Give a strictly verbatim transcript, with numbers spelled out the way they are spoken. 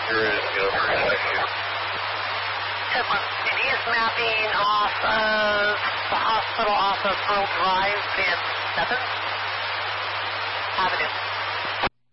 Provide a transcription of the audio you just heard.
You're ready to get over here, thank you. ten one, he is mapping off of the hospital off of Pearl Drive in seventh Avenue.